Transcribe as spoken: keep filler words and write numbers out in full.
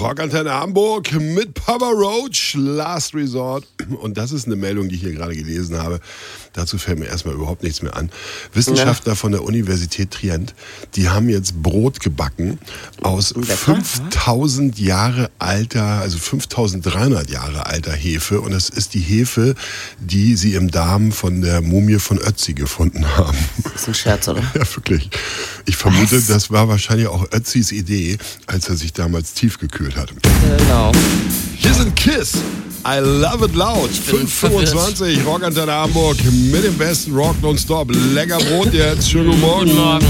Rockantenne Hamburg mit Papa Roach, Last Resort. Und das ist eine Meldung, die ich hier gerade gelesen habe. Dazu fällt mir erstmal überhaupt nichts mehr an. Wissenschaftler von der Universität Trient, die haben jetzt Brot gebacken aus fünftausend Jahre alter, also fünftausenddreihundert Jahre alter Hefe. Und das ist die Hefe, die sie im Darm von der Mumie von Ötzi gefunden haben. Das ist ein Scherz, oder? Ja, wirklich. Ich vermute, Was? das war wahrscheinlich auch Ötzis Idee, als er sich damals tiefgekühlt hat. Genau. Hier sind Kiss. I love it loud. fünf fünfundzwanzig, Rockantenne Hamburg mit dem besten Rock nonstop. Lecker Brot jetzt. Schönen guten Morgen. Guten Morgen.